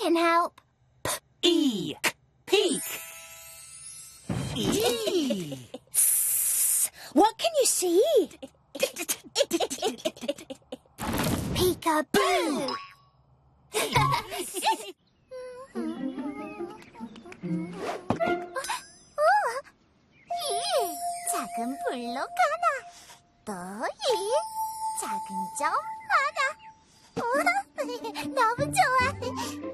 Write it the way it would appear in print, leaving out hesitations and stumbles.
can help. Eek. Peek. Eee. What can you see? Peekaboo! 작은 블록 하나, 또 작은 점 하나. 너무 좋아.